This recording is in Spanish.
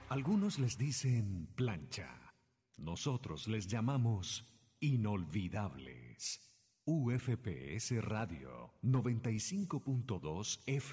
Algunos les dicen plancha. Nosotros les llamamos inolvidables. UFPS Radio 95.2 F.